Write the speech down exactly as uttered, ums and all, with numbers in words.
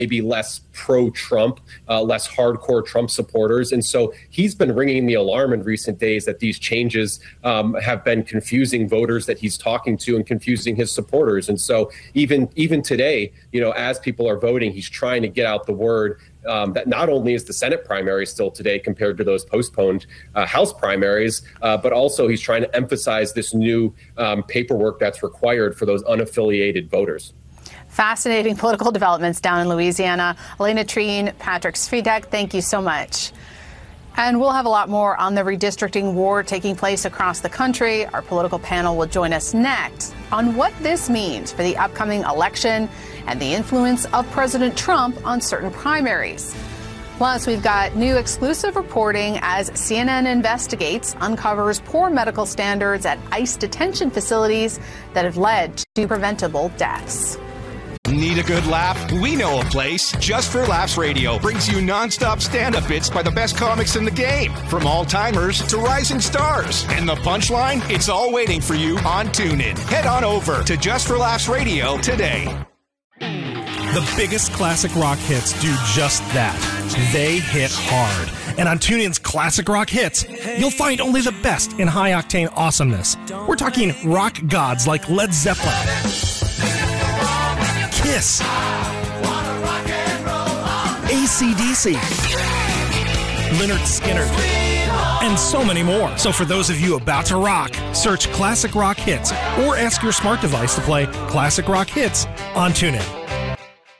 maybe less pro-Trump, uh, less hardcore Trump supporters. And so he's been ringing the alarm in recent days that these changes um, have been confusing voters that he's talking to and confusing his supporters. And so even even today, you know, as people are voting, he's trying to get out the word Um, that not only is the Senate primary still today compared to those postponed uh, House primaries, uh, but also he's trying to emphasize this new um, paperwork that's required for those unaffiliated voters. Fascinating political developments down in Louisiana. Elena Treen, Patrick Svitek, thank you so much. And we'll have a lot more on the redistricting war taking place across the country. Our political panel will join us next on what this means for the upcoming election and the influence of President Trump on certain primaries. Plus, we've got new exclusive reporting as C N N Investigates uncovers poor medical standards at ICE detention facilities that have led to preventable deaths. Need a good laugh? We know a place. Just for Laughs Radio brings you nonstop stand-up bits by the best comics in the game, from all-timers to rising stars. And the punchline? It's all waiting for you on TuneIn. Head on over to Just for Laughs Radio today. The biggest classic rock hits do just that. They hit hard. And on TuneIn's Classic Rock Hits, you'll find only the best in high-octane awesomeness. We're talking rock gods like Led Zeppelin, Kiss, A C D C, Lynyrd Skynyrd, and so many more. So for those of you about to rock, search Classic Rock Hits or ask your smart device to play Classic Rock Hits on TuneIn.